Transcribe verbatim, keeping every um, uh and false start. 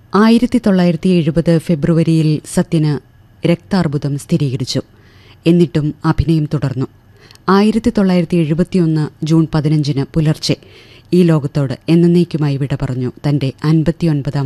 ആയിരത്തി തൊള്ളായിരത്തി എഴുപത് ഫെബ്രുവരിയിൽ സത്യന് രക്താർബുദം സ്ഥിരീകരിച്ചു. എന്നിട്ടും അഭിനയം തുടർന്നു. ആയിരത്തി തൊള്ളായിരത്തി എഴുപത്തിയൊന്ന് ജൂൺ പതിനഞ്ചിന് പുലർച്ചെ ഈ ലോകത്തോട് എന്നേക്കുമായി വിട പറഞ്ഞു തന്റെ അൻപത്തിയൊൻപതാം